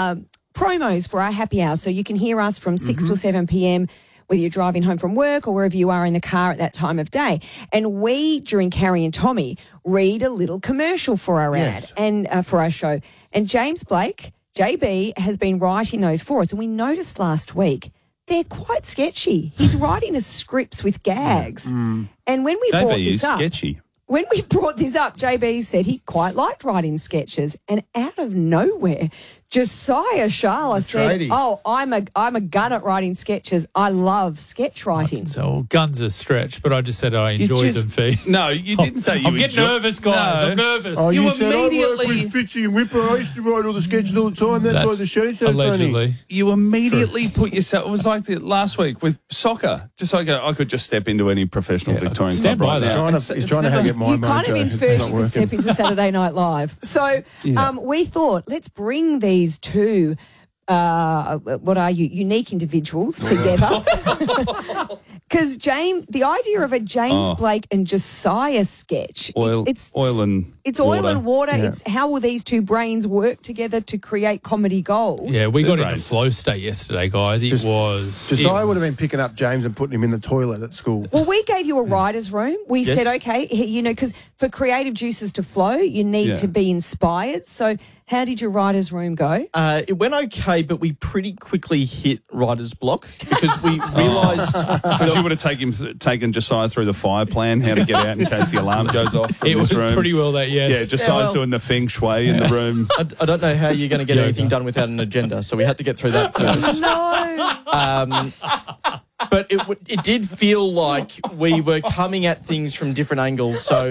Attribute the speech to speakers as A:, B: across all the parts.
A: promos for our happy hour. So you can hear us from 6 till 7 p.m, whether you're driving home from work or wherever you are in the car at that time of day. And we, during Carrie and Tommy, read a little commercial for our ad and for our show. And James Blake, JB, has been writing those for us. And we noticed last week they're quite sketchy. He's writing his scripts with gags. And when we brought this up...
B: sketchy.
A: When we brought this up, JB said he quite liked writing sketches, and out of nowhere, Josiah Sharla said, "Oh, I'm a gun at writing sketches. I love sketch writing."
C: So guns are stretch, but I just said I enjoy them, Fee.
B: No, you didn't say you
C: I'm getting nervous, guys.
B: No.
C: I'm nervous.
D: Oh, you
B: said,
D: immediately... I work with Fitzy and Whipper. I used to write all the sketches all the time. That's why the show's so
C: allegedly.
D: funny.
B: You immediately put yourself... It was like last week with soccer. Just like I could just step into any professional Victorian club right now.
D: He's trying to hang at my
A: You kind of inferred you could step into Saturday Night Live. So we thought, let's bring these two, what are you, unique individuals together. Because the idea of a James Blake and Josiah sketch, it's oil and water.
D: Yeah.
A: It's how will these two brains work together to create comedy gold?
C: Yeah, we got into flow state yesterday, guys.
D: Josiah would have been picking up James and putting him in the toilet at school.
A: Well, we gave you a writer's room. We said, okay, because for creative juices to flow, you need to be inspired. So how did your writer's room go?
E: It went okay, but we pretty quickly hit writer's block because we realised...
B: Because you would have taken Josiah through the fire plan, how to get out in case the alarm goes off from
C: It
B: this
C: was
B: room.
C: pretty well that, yes.
B: Yeah, Josiah's doing the feng shui in the room.
E: I don't know how you're going to get anything done without an agenda, so we had to get through that first.
A: No.
E: But it did feel like we were coming at things from different angles. So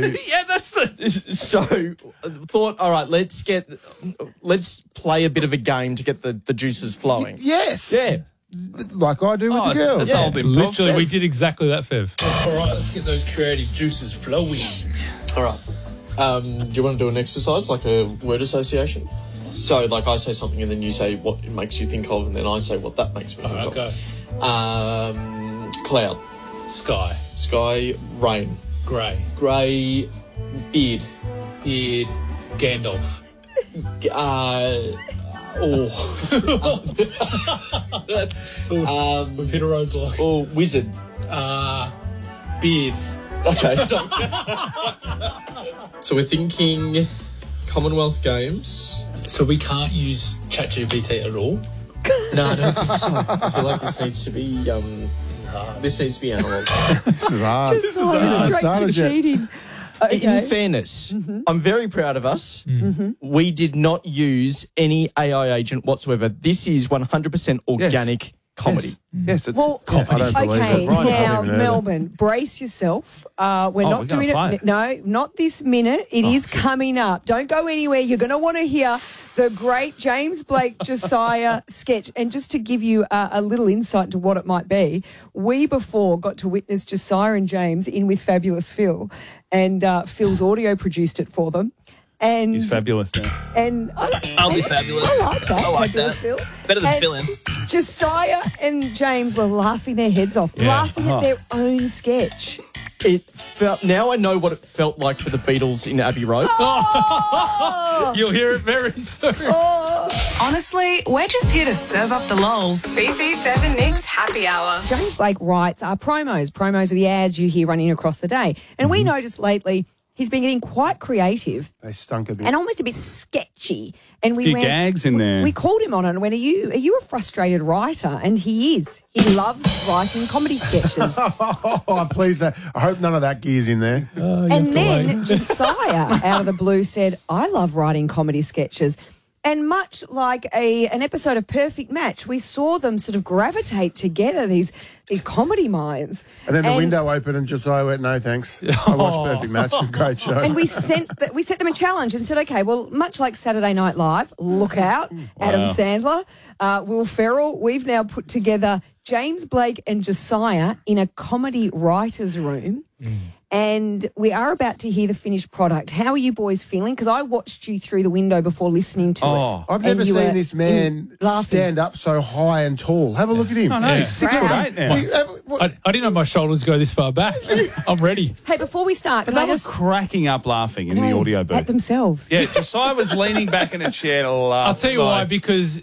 E: So thought, all right, let's play a bit of a game to get the juices flowing.
D: Yes.
E: Yeah.
D: Like I do with the girls.
B: That's old improv.
C: Literally, we did exactly that, Fev.
F: All right, let's get those creative juices flowing.
E: All right. Do you want to do an exercise, like a word association? So, like, I say something and then you say what it makes you think of, and then I say what that makes me think of.
F: Okay.
E: Cloud.
F: Sky.
E: Rain.
F: Grey.
E: Beard.
F: Gandalf. We've hit a roadblock.
E: Wizard.
F: Beard.
E: Okay. So we're thinking Commonwealth Games.
F: So we can't use ChatGPT at all?
E: No, I don't think so. I feel like this needs to be analog.
D: This is hard.
A: Josiah straight to cheating. Okay.
E: In fairness, I'm very proud of us. We did not use any AI agent whatsoever. This is 100% organic comedy.
B: Yes, it's
A: comedy.
D: I don't believe
A: Okay,
D: it. Right,
A: now, Melbourne, brace yourself. We're not doing it. No, not this minute. It is coming up. Don't go anywhere. You're going to want to hear the great James Blake Josiah sketch. And just to give you a little insight into what it might be, we before got to witness Josiah and James in with Fabulous Phil, and Phil's audio produced it for them. And
B: he's fabulous now.
A: And
F: I'll be fabulous.
A: I like that.
F: I like
A: Fabulous
F: that.
A: Phil.
F: Better than
A: And
F: Phil in.
A: Josiah and James were laughing their heads off, laughing at their own sketch.
E: It felt. Now I know what it felt like for the Beatles in Abbey Road.
C: You'll hear it very soon.
G: Honestly, we're just here to serve up the lols. Fifi, Fev and Nick's happy hour.
A: James Blake writes promos. Promos are the ads you hear running across the day. And we noticed lately he's been getting quite creative.
D: They stunk a bit.
A: And almost a bit sketchy. And we
B: Few gags in there.
A: We called him on it and went, are you a frustrated writer? And he is. He loves writing comedy sketches.
D: Oh, please. I hope none of that gear's in there.
A: And then Josiah, out of the blue, said, I love writing comedy sketches. And much like an episode of Perfect Match, we saw them sort of gravitate together, these comedy minds.
D: And then the window opened and Josiah went, no, thanks. I watched Perfect Match. Great show.
A: And we set them a challenge and said, okay, well, much like Saturday Night Live, look out, Adam Sandler, Will Ferrell, we've now put together James Blake and Josiah in a comedy writer's room. And we are about to hear the finished product. How are you boys feeling? Because I watched you through the window before listening to it.
D: I've never seen this man stand up so high and tall. Have a look at him.
B: I know, he's 6'8" now.
C: I didn't know my shoulders go this far back. I'm ready.
A: Hey, before we start,
B: But they were cracking up laughing in the audio booth.
A: At themselves.
B: Yeah, Josiah was leaning back in a chair to laugh.
C: I'll tell you why, because